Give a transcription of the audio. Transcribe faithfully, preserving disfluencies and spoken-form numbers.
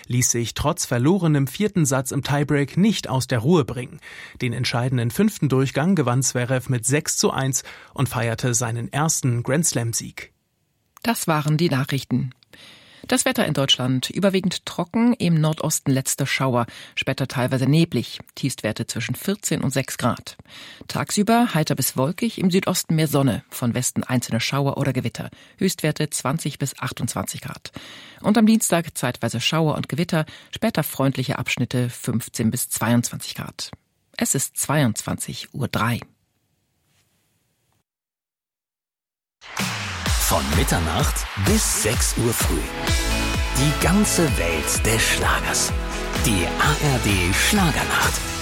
ließ sich trotz verlorenem vierten Satz im Tiebreak nicht aus der Ruhe bringen. Den entscheidenden fünften Durchgang gewann Zverev mit sechs zu eins und feierte seinen ersten Grand-Slam-Sieg. Das waren die Nachrichten. Das Wetter in Deutschland überwiegend trocken, im Nordosten letzter Schauer, später teilweise neblig, Tiefstwerte zwischen vierzehn und sechs Grad. Tagsüber heiter bis wolkig, im Südosten mehr Sonne, von Westen einzelne Schauer oder Gewitter, Höchstwerte zwanzig bis achtundzwanzig Grad. Und am Dienstag zeitweise Schauer und Gewitter, später freundliche Abschnitte fünfzehn bis zweiundzwanzig Grad. Es ist zweiundzwanzig Uhr drei. Von Mitternacht bis sechs Uhr früh. Die ganze Welt des Schlagers. Die A R D Schlagernacht.